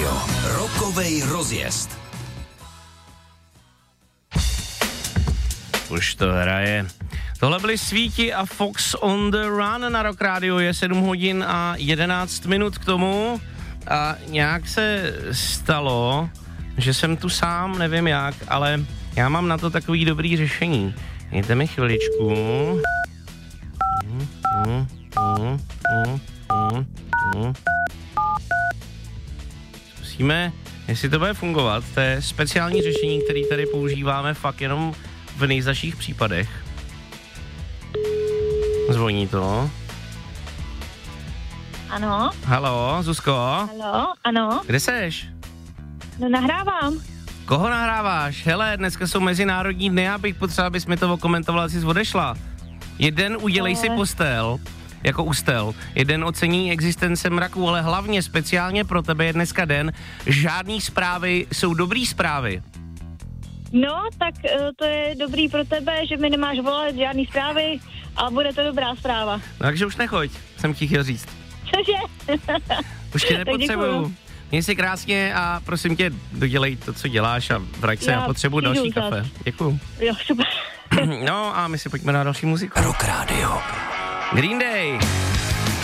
Radio. Rokovej rozjezd. Už to hraje. Tohle byli Svíti a Fox on the Run na Rock Radio. Je 7 hodin a 11 minut k tomu. A nějak se stalo, že jsem tu sám, nevím jak, ale já mám na to takový dobrý řešení. Mějte mi chviličku. Zkusíme, jestli to bude fungovat. To je speciální řešení, který tady používáme fakt jenom v nejzaších případech. Zvoní to. Ano. Haló, Zuzko? Haló, ano. Kde seš? No nahrávám. Koho nahráváš? Hele, dneska jsou mezinárodní dny, abych potřeba, abys mi to okomentovala, jsi odešla. Jeden udělej si postel, jako ústel. Jeden ocení existence mraků, ale hlavně speciálně pro tebe je dneska den. Žádný zprávy jsou dobrý zprávy. No, tak to je dobrý pro tebe, že mi nemáš volat žádný zprávy, ale bude to dobrá zpráva. No, takže už nechoď, jsem ti chtěl říct. Cože? Už tě nepotřebuju. Měj si krásně a prosím tě, dodělej to, co děláš a vrať se, já potřebuji další kafe. Děkuju. Jo, super. No a my si pojďme na další muziku. Rock Radio. Green Day.